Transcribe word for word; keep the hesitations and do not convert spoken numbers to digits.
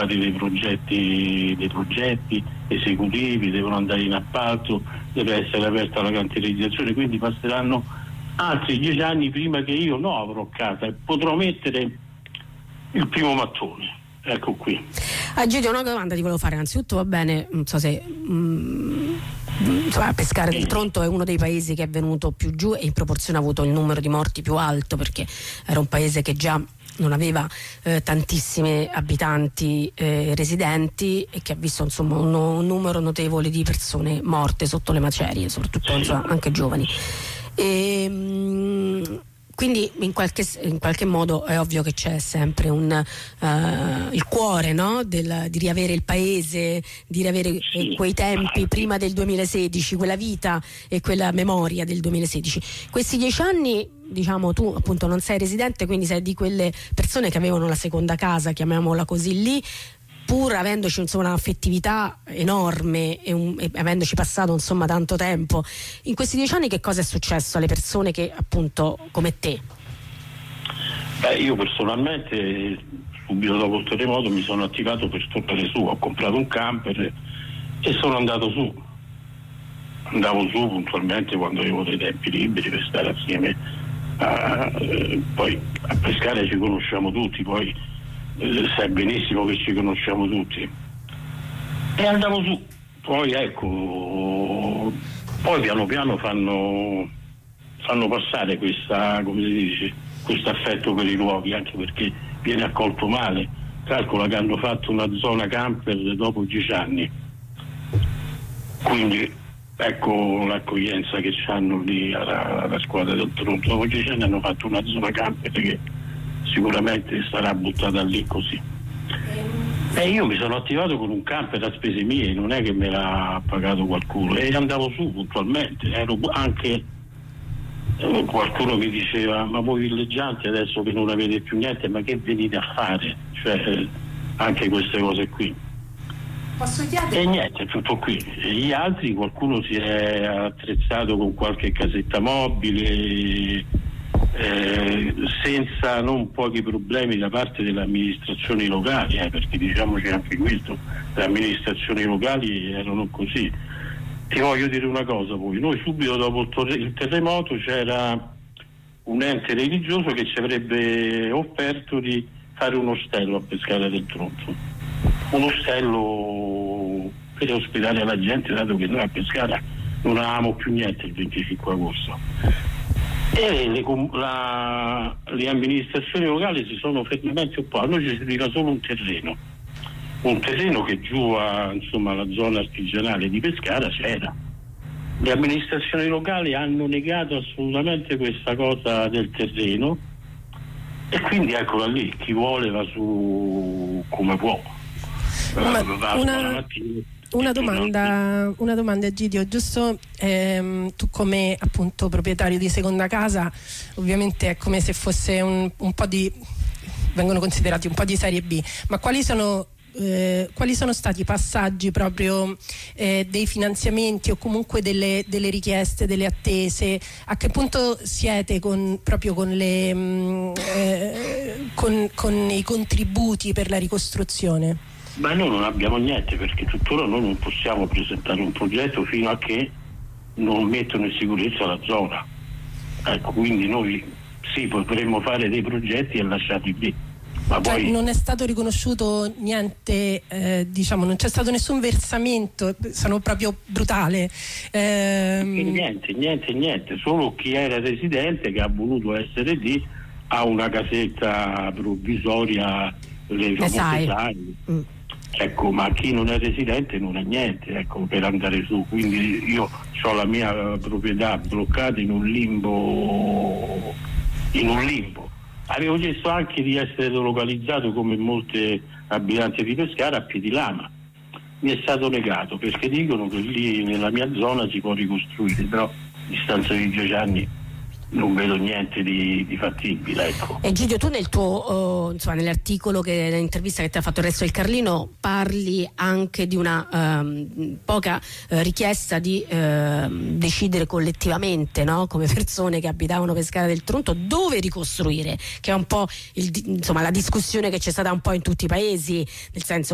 fare dei progetti, dei progetti esecutivi, devono andare in appalto, deve essere aperta la cantierizzazione, quindi passeranno altri dieci anni prima che io no avrò casa e potrò mettere il primo mattone. Ecco qui. Ah, Giudio, una domanda ti volevo fare. Anzitutto, va bene, non so se mm, insomma, Pescara del Tronto è uno dei paesi che è venuto più giù e in proporzione ha avuto il numero di morti più alto, perché era un paese che già non aveva eh, tantissimi abitanti eh, residenti e che ha visto insomma un, un numero notevole di persone morte sotto le macerie, soprattutto insomma, anche giovani. E, mh, quindi in qualche, in qualche modo è ovvio che c'è sempre un uh, il cuore, no? Del, di riavere il paese, di riavere sì. quei tempi prima del duemilasedici, quella vita e quella memoria del duemilasedici. Questi dieci anni, diciamo, tu appunto non sei residente, quindi sei di quelle persone che avevano la seconda casa, chiamiamola così, lì, pur avendoci insomma un'affettività enorme e, un, e avendoci passato insomma tanto tempo. In questi dieci anni che cosa è successo alle persone che appunto come te? Beh, io personalmente subito dopo il terremoto mi sono attivato per tornare su, ho comprato un camper e sono andato su. Andavo su puntualmente quando avevo dei tempi liberi per stare assieme a, eh, poi a Pescara ci conosciamo tutti, poi eh, sai benissimo che ci conosciamo tutti, e andavo su. Poi ecco, poi piano piano fanno fanno passare questa, come si dice, questo affetto per i luoghi, anche perché viene accolto male. Calcola che hanno fatto una zona camper dopo dieci anni, quindi ecco l'accoglienza che hanno lì alla, alla squadra del Tronto. Dopo dieci anni hanno fatto una zona camper che sicuramente sarà buttata lì così. E io mi sono attivato con un camper a spese mie, non è che me l'ha pagato qualcuno, e andavo su puntualmente. Ero anche eh, qualcuno che diceva: ma voi villeggianti adesso che non avete più niente, ma che venite a fare? Cioè eh, anche queste cose qui. Posso chiedere? E niente, tutto qui. E gli altri, qualcuno si è attrezzato con qualche casetta mobile, eh, senza non pochi problemi da parte delle amministrazioni locali, eh, perché diciamoci anche questo, le amministrazioni locali erano così. Ti voglio dire una cosa poi, noi subito dopo il, torre- il terremoto c'era un ente religioso che ci avrebbe offerto di fare un ostello a Pescara del Tronto. Un ostello per ospitare la gente, dato che noi a Pescara non avevamo più niente il venticinque agosto. E le, la, le amministrazioni locali si sono fermamente opposte. A noi ci serviva solo un terreno, un terreno che giù a insomma, la zona artigianale di Pescara c'era. Le amministrazioni locali hanno negato assolutamente questa cosa del terreno, e quindi eccola lì, chi vuole va su come può. Ma una, una domanda, una domanda Egidio, giusto, ehm, tu come appunto proprietario di seconda casa, ovviamente è come se fosse un, un po' di, vengono considerati un po' di serie B, ma quali sono Eh, quali sono stati i passaggi proprio eh, dei finanziamenti o comunque delle, delle richieste, delle attese? A che punto siete con, proprio con, le, mh, eh, con, con i contributi per la ricostruzione? Ma noi non abbiamo niente, perché tuttora noi non possiamo presentare un progetto fino a che non mettono in sicurezza la zona. Ecco, quindi noi sì, potremmo fare dei progetti e lasciarli lì. Ma cioè, poi non è stato riconosciuto niente, eh, diciamo, non c'è stato nessun versamento, sono proprio brutale. Ehm... Niente, niente, niente, solo chi era residente che ha voluto essere lì ha una casetta provvisoria, le famose sali. Mm. Ecco, ma chi non è residente non ha niente, ecco, per andare su. Quindi io ho la mia proprietà bloccata in un limbo, in un limbo. Avevo chiesto anche di essere localizzato come molti abitanti di Pescara a Piedilama. Mi è stato negato perché dicono che lì nella mia zona si può ricostruire, però a distanza di dieci anni non vedo niente di, di fattibile, ecco. Egidio, tu nel tuo uh, insomma nell'articolo, che nell'intervista che ti ha fatto il Resto del Carlino, parli anche di una um, poca uh, richiesta di uh, decidere collettivamente, no? Come persone che abitavano Pescara del Tronto, dove ricostruire, che è un po' il, insomma la discussione che c'è stata un po' in tutti i paesi, nel senso